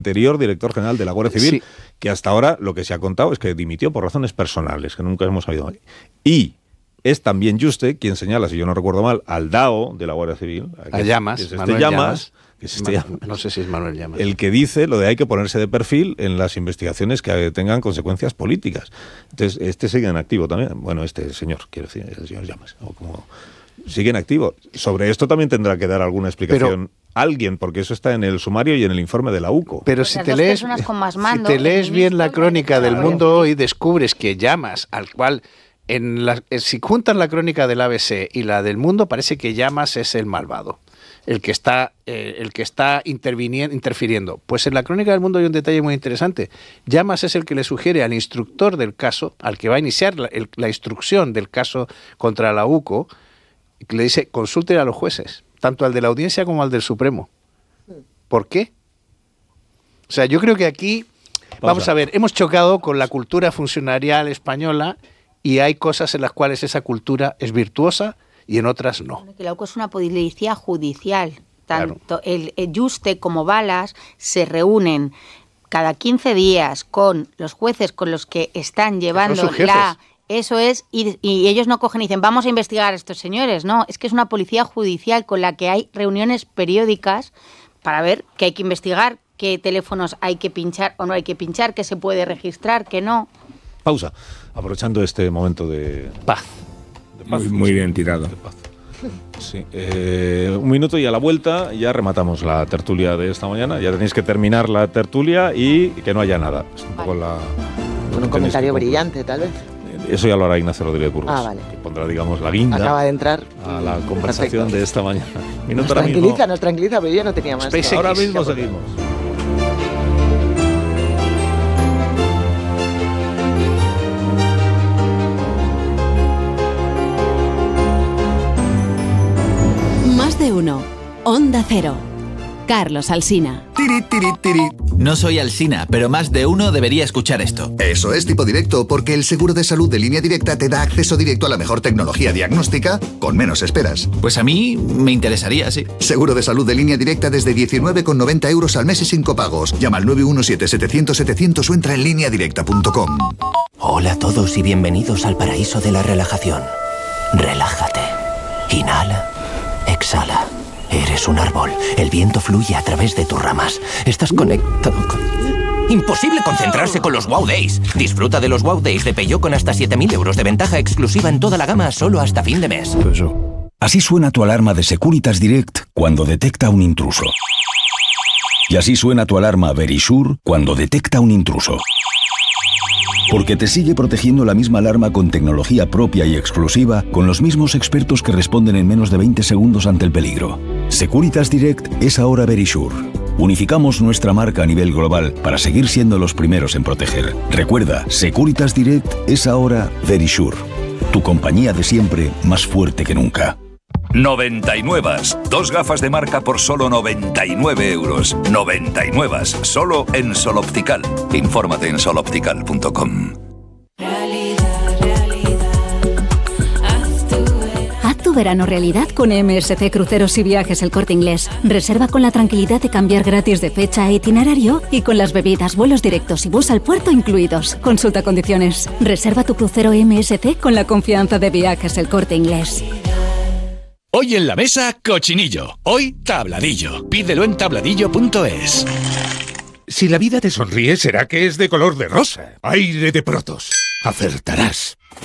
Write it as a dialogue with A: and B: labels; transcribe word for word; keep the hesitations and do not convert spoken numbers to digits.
A: anterior director general de la Guardia Civil,
B: Sí.
A: que hasta ahora lo que se ha contado es que dimitió por razones personales, que nunca hemos sabido. Y es también Juste quien señala, si yo no recuerdo mal, al D A O de la Guardia Civil,
B: A
A: que,
B: Llamas,
A: que es este
B: Manuel
A: Llamas,
B: Llamas.
A: que es este
B: Ma-
A: Llamas,
B: no sé si es Manuel Llamas.
A: el que dice lo de hay que ponerse de perfil en las investigaciones que tengan consecuencias políticas. Entonces, este sigue en activo también. Bueno, este señor, quiero decir, el señor Llamas, o como sigue en activo. Sobre esto también tendrá que dar alguna explicación
B: Pero,
A: alguien, porque eso está en el sumario y en el informe de la U C O.
B: Pero
C: Las
B: si te
C: dos
B: lees,
C: personas con más
B: si
C: mando,
B: te
C: el
B: lees bien la
C: ministro
B: crónica
C: de la
B: del
C: Guardia
B: Mundo
C: Civil.
B: Hoy, descubres que Llamas, al cual en la, eh, si juntas la crónica del A B C y la del Mundo, parece que Llamas es el malvado, el que está, eh, el que está interviniendo, interfiriendo. Pues en la crónica del Mundo hay un detalle muy interesante. Llamas es el que le sugiere al instructor del caso, al que va a iniciar la, el- la instrucción del caso contra la U C O, que le dice, consulte a los jueces, tanto al de la audiencia como al del Supremo. ¿Por qué? O sea, yo creo que aquí, vamos a ver, hemos chocado con la cultura funcionarial española y hay cosas en las cuales esa cultura es virtuosa y en otras no.
C: Que la U C O es una policía judicial.
B: Claro.
C: Tanto el, el Juste como Balas se reúnen cada quince días con los jueces con los que están llevando
B: sus jefes.
C: la... Eso es, y, y ellos no cogen y dicen, vamos a investigar a estos señores. No, es que es una policía judicial con la que hay reuniones periódicas para ver qué hay que investigar, qué teléfonos hay que pinchar o no hay que pinchar, qué se puede registrar, qué no.
A: Pausa, aprovechando este momento de
B: Paz.
A: de paz.
D: Muy, muy bien tirado.
A: De paz. Sí, eh, un minuto y a la vuelta ya rematamos la tertulia de esta mañana. Ya tenéis que terminar la tertulia y que no haya nada. Es un poco la,
E: Con un comentario brillante, tal vez.
A: Eso ya lo hará Ignacio Rodríguez Burgos.
E: Ah, vale.
A: Que pondrá, digamos, la guinda
E: Acaba de entrar.
A: a la conversación
E: Perfecto.
A: de esta mañana. Minuto
E: Nos
A: ahora mismo.
E: tranquiliza, nos tranquiliza, pero yo no tenía más.
B: SpaceX.
A: Ahora mismo seguimos.
F: Más de uno. Onda Cero. Carlos Alsina.
G: Tiri, tiri, tiri.
H: No soy Alsina, pero más de uno debería escuchar esto.
G: Eso es Tipo Directo, porque el seguro de salud de Línea Directa te da acceso directo a la mejor tecnología diagnóstica con menos esperas.
H: Pues a mí me interesaría, sí.
G: Seguro de salud de Línea Directa desde diecinueve con noventa euros al mes y sin copagos. Llama al nueve uno siete, setecientos, setecientos o entra en línea directa punto com.
I: Hola a todos y bienvenidos al paraíso de la relajación. Relájate. Inhala. Exhala. Eres un árbol. El viento fluye a través de tus ramas. Estás conectado con... Imposible concentrarse con los Wow Days. Disfruta de los Wow Days de Peugeot con hasta siete mil euros de ventaja exclusiva en toda la gama solo hasta fin de mes.
D: Así suena tu alarma de Securitas Direct cuando detecta un intruso. Y así suena tu alarma Verisure cuando detecta un intruso. Porque te sigue protegiendo la misma alarma con tecnología propia y exclusiva, con los mismos expertos que responden en menos de veinte segundos ante el peligro. Securitas Direct es ahora Verisure. Unificamos nuestra marca a nivel global para seguir siendo los primeros en proteger. Recuerda, Securitas Direct es ahora Verisure. Tu compañía de siempre más fuerte que nunca.
J: noventa y nueve. Dos gafas de marca por solo noventa y nueve euros. noventa y nueve. Solo en Sol Optical. Infórmate en sol optical punto com.
F: Haz tu verano realidad con M S C Cruceros y Viajes El Corte Inglés. Reserva con la tranquilidad de cambiar gratis de fecha e itinerario y con las bebidas, vuelos directos y bus al puerto incluidos. Consulta condiciones. Reserva tu crucero M S C con la confianza de Viajes El Corte Inglés.
K: Hoy en la mesa, cochinillo. Hoy, tabladillo. Pídelo en tabladillo punto es.
L: Si la vida te sonríe, será que es de color de rosa. Aire de Protos. Acertarás.